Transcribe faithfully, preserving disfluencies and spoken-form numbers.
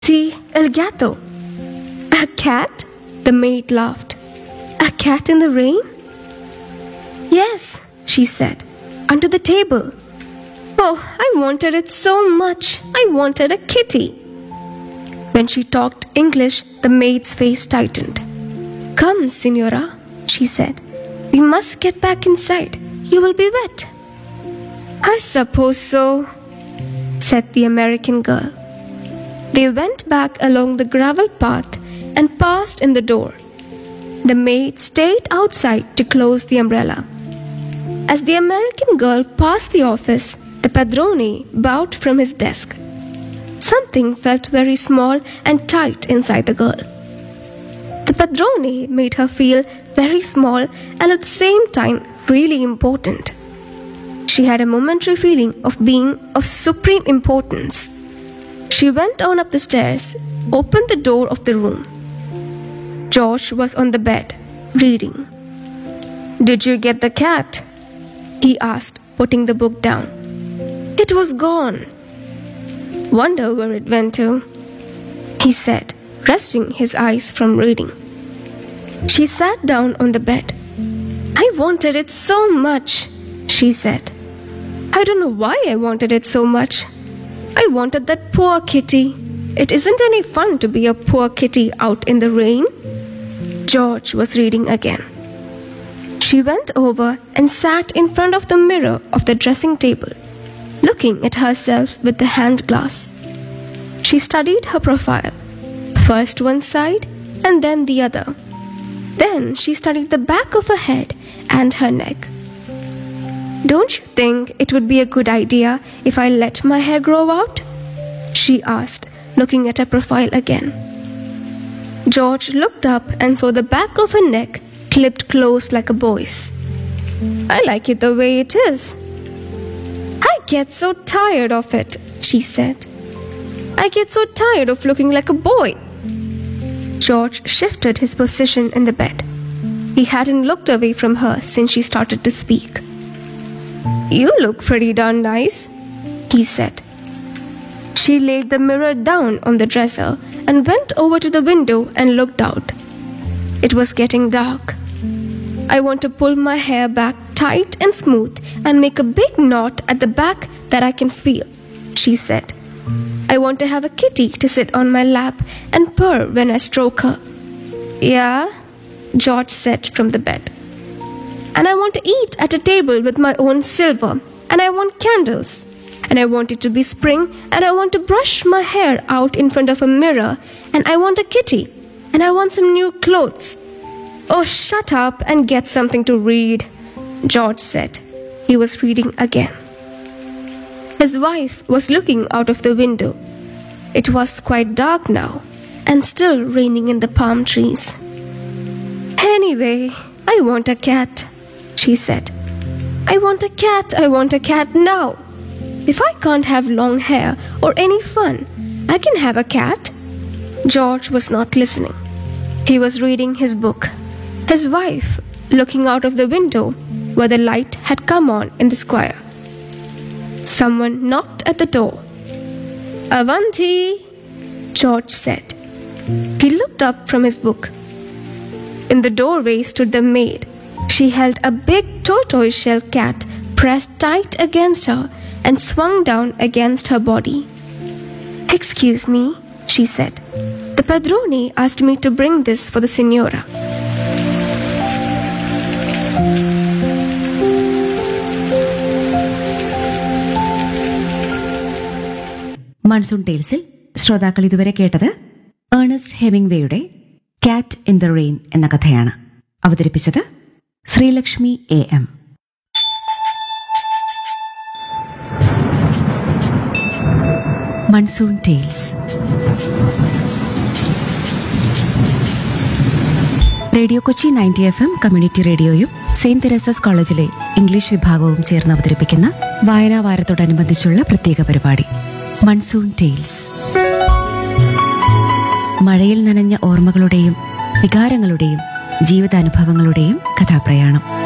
See, El gato. A cat? The maid laughed. A cat in the rain? Yes, she said, under the table. Oh, I wanted it so much. I wanted a kitty. When she talked English, the maid's face tightened. Come, Signora, she said. We must get back inside. You will be wet. I suppose so, said the American girl. They went back along the gravel path and passed in the door. The maid stayed outside to close the umbrella. As the American girl passed the office, the padrone bowed from his desk. Something felt very small and tight inside the girl. The padrone made her feel very small and at the same time really important. She had a momentary feeling of being of supreme importance. She went on up the stairs, opened the door of the room. George was on the bed, reading. Did you get the cat? He asked, putting the book down. It was gone. Wonder where it went to, he said, resting his eyes from reading. She sat down on the bed. I wanted it so much, she said. I don't know why I wanted it so much. I wanted that poor kitty. It isn't any fun to be a poor kitty out in the rain. George was reading again. She went over and sat in front of the mirror of the dressing table, looking at herself with the hand glass. She studied her profile, first one side and then the other. Then she studied the back of her head and her neck. Don't you think it would be a good idea if I let my hair grow out? She asked, looking at her profile again. George looked up and saw the back of her neck clipped close like a boy's. I like it the way it is. I get so tired of it, she said. I get so tired of looking like a boy. George shifted his position in the bed. He hadn't looked away from her since she started to speak. You look pretty darn nice, he said. She laid the mirror down on the dresser and went over to the window and looked out. It was getting dark. I want to pull my hair back tight and smooth and make a big knot at the back that I can feel, she said. I want to have a kitty to sit on my lap and purr when I stroke her. Yeah, George said from the bed. And I want to eat at a table with my own silver, and I want candles. And I want it to be spring, and I want to brush my hair out in front of a mirror, and I want a kitty, and I want some new clothes. Oh, shut up and get something to read, George said. He was reading again. His wife was looking out of the window. It was quite dark now, and still raining in the palm trees. Anyway, I want a cat, she said. I want a cat, I want a cat now. If I can't have long hair or any fun, I can have a cat. George was not listening. He was reading his book. His wife, looking out of the window where the light had come on in the square. Someone knocked at the door. Avanti, George said. He looked up from his book. In the doorway stood the maid. She held a big tortoise-shell cat pressed tight against her and swung down against her body. Excuse me, she said. The padrone asked me to bring this for the signora. Monsoon ടെയിൽസിൽ ശ്രോതാക്കൾ ഇതുവരെ കേട്ടത് Ernest ഹെമിംഗ്വേയുടെ കാറ്റ് in the rain എന്ന കഥയാണ്. അവതരിപ്പിച്ചത് Sreelakshmi A M. Monsoon tales radio Kochi ninety F M community റേഡിയോയും Saint Teresa's കോളേജിലെ English വിഭാഗവും ചേർന്ന് അവതരിപ്പിക്കുന്ന വായനാ വാരത്തോടനുബന്ധിച്ചുള്ള പ്രത്യേക പരിപാടി മൺസൂൺ ടെയിൽസ്. മഴയിൽ നനഞ്ഞ ഓർമ്മകളുടെയും വികാരങ്ങളുടെയും ജീവിതാനുഭവങ്ങളുടെയും കഥാപ്രയാണം.